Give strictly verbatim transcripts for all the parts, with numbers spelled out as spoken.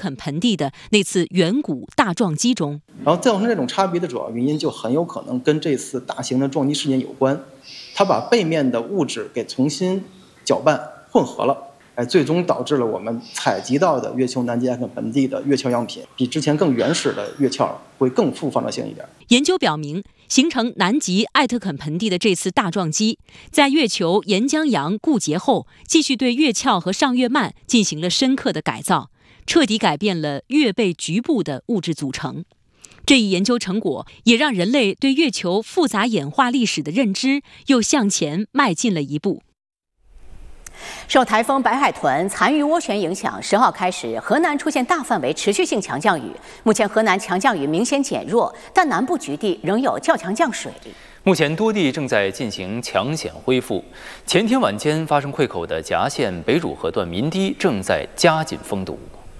肯盆地的那次远古大撞击中。 然后造成这种差别的主要原因，就很有可能跟这次大型的撞击事件有关。它把背面的物质给重新搅拌混合了，哎，最终导致了我们采集到的月球南极艾特盆地的月壳样品比之前更原始的月壳会更富放射性一点。 研究表明，形成南极艾特肯盆地的这次大撞击，在月球岩浆洋固结后，继续对月壳和上月幔进行了深刻的改造，彻底改变了月背局部的物质组成。这一研究成果也让人类对月球复杂演化历史的认知又向前迈进了一步。 受台风白海豚残余涡旋影响，十号开始，河南出现大范围持续性强降雨。目前河南强降雨明显减弱，但南部局地仍有较强降水。 目前多地正在进行抢险恢复。前天晚间发生溃口的夹县北汝河段民堤正在加紧封堵。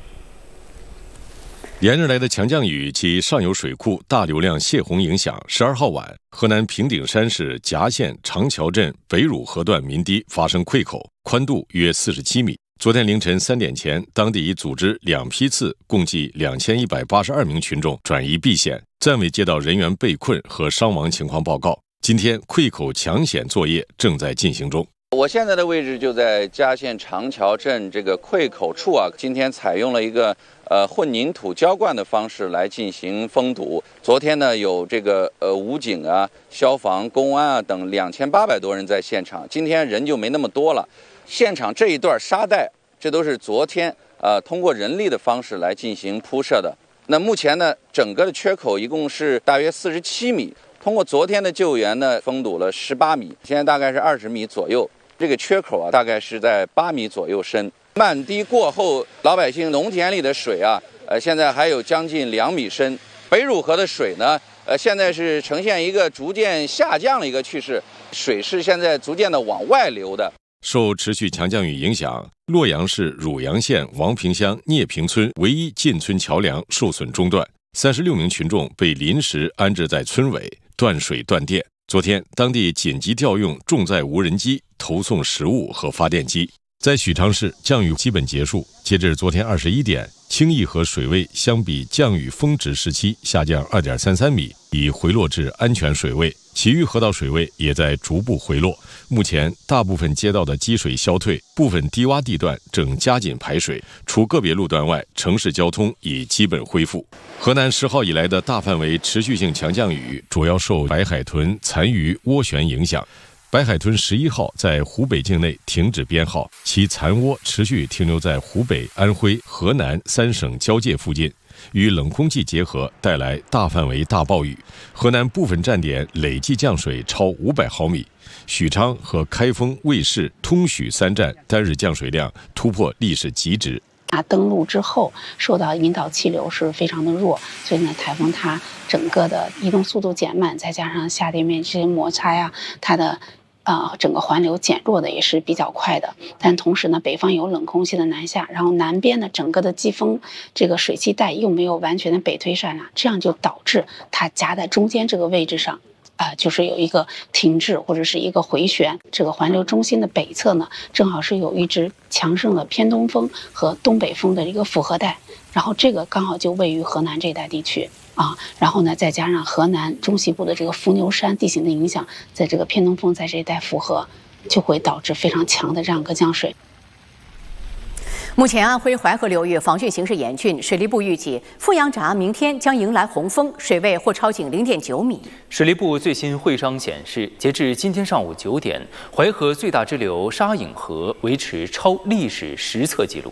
连日来的强降雨及上游水库大流量泄洪影响，十二号晚，河南平顶山市夹县长桥镇北汝河段民堤发生溃口，宽度约四十七米。昨天凌晨三点前，当地已组织两批次，共计两千一百八十二名群众转移避险，暂未接到人员被困和伤亡情况报告。今天溃口抢险作业正在进行中。 我现在的位置就在夹县长桥镇这个溃口处啊，今天采用了一个呃混凝土浇灌的方式来进行封堵。昨天呢，有这个呃武警啊、消防、公安啊等两千八百多人在现场，今天人就没那么多了。现场这一段沙带，这都是昨天呃通过人力的方式来进行铺设的。那目前呢，整个的缺口一共是大约四十七米。通过昨天的救援呢，封堵了十八米，现在大概是二十米左右。这个缺口啊，大概是在八米左右深。漫堤过后，老百姓农田里的水啊，呃，现在还有将近两米深。北汝河的水呢，呃，现在是呈现一个逐渐下降的一个趋势，水是现在逐渐的往外流的。 受持续强降雨影响，洛阳市汝阳县王平乡聂平村唯一进村桥梁受损中断，三十六名群众被临时安置在村尾，断水断电。昨天，当地紧急调用重载无人机投送食物和发电机。在许昌市，降雨基本结束。截至昨天二十一点，清义河水位相比降雨峰值时期下降二点三三米，已回落至安全水位。其余河道水位也在逐步回落。目前，大部分街道的积水消退，部分低洼地段正加紧排水。除个别路段外，城市交通已基本恢复。河南十号以来的大范围持续性强降雨，主要受白海豚残余涡旋影响。白海豚十一号在湖北境内停止编号，其残涡持续停留在湖北、安徽、河南三省交界附近，与冷空气结合，带来大范围大暴雨。河南部分站点累计降水超五百毫米，许昌和开封、卫士、通许三站单日降水量突破历史极值。 它登陆之后受到引导气流是非常的弱，所以呢，台风它整个的移动速度减慢，再加上下地面这些摩擦呀，它的呃整个环流减弱的也是比较快的。但同时呢，北方有冷空气的南下，然后南边呢整个的季风这个水汽带又没有完全的北推上来，这样就导致它夹在中间这个位置上。啊、呃，就是有一个停滞或者是一个回旋，这个环流中心的北侧呢，正好是有一支强盛的偏东风和东北风的一个复合带，然后这个刚好就位于河南这一带地区啊，然后呢，再加上河南中西部的这个伏牛山地形的影响，在这个偏东风在这一带复合，就会导致非常强的这样一个降水。 目前安徽淮河流域防汛形势严峻，水利部预计富阳闸明天将迎来洪峰，水位或超警零点九米。 水利部最新会商显示，截至今天上午九点，淮河最大支流沙颍河维持超历史实测记录。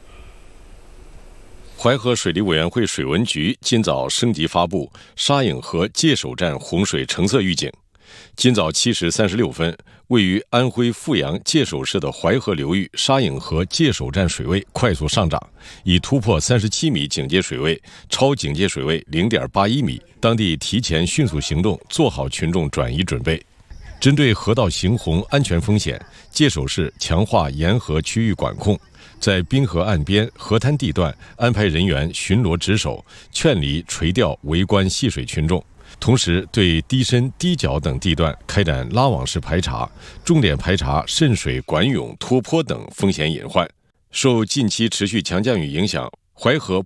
淮河水利委员会水文局今早升级发布沙颍河界首站洪水橙色预警。今早七时三十六分，位于安徽阜阳界首市的淮河流域沙颍河界首站水位快速上涨，已突破三十七米警戒水位，超警戒水位零点八一米。当地提前迅速行动，做好群众转移准备。针对河道行洪安全风险，界首市强化沿河区域管控，在滨河岸边、河滩地段安排人员巡逻值守，劝离垂钓围观戏水群众。同时，对低深、低角等地段开展拉网式排查，重点排查渗水、管涌、脱坡等风险隐患。受近期持续强降雨影响，淮河